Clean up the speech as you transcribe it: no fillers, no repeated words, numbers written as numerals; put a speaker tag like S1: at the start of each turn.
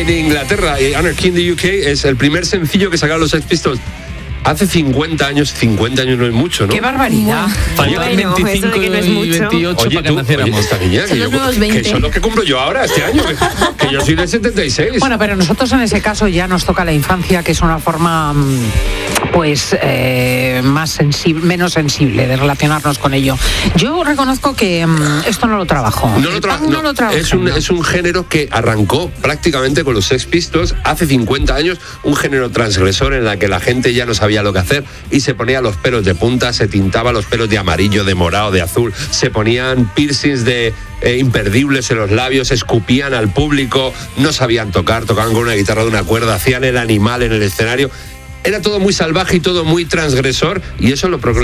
S1: en Inglaterra, Anarchy in the UK es el primer sencillo que sacaron los Sex Pistols. Hace 50 años no es mucho, ¿no?
S2: ¡Qué barbaridad!
S3: Faltaban 25 y 28 para que naciéramos.
S1: Esta niña, que son los que cumplo yo ahora, este año, que yo soy del 76.
S2: Bueno, pero nosotros en ese caso ya nos toca la infancia, que es una forma pues más sensible, menos sensible de relacionarnos con ello. Yo reconozco que esto no lo trabajo.
S1: No lo trabajo. Es un género que arrancó prácticamente con los Sex Pistols hace 50 años, un género transgresor en la que la gente ya no sabía lo que hacer y se ponía los pelos de punta, se tintaba los pelos de amarillo, de morado, de azul, se ponían piercings de imperdibles en los labios, escupían al público, no sabían tocar, tocaban con una guitarra de una cuerda, hacían el animal en el escenario. Era todo muy salvaje y todo muy transgresor, y eso lo